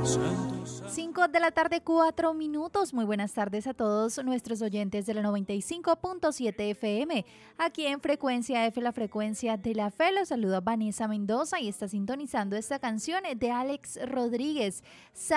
5 de la tarde, 4 minutos. Muy buenas tardes a todos nuestros oyentes de la 95.7 FM. Aquí en Frecuencia F, la frecuencia de la fe. Los saluda Vanessa Mendoza y está sintonizando esta canción de Alex Rodríguez.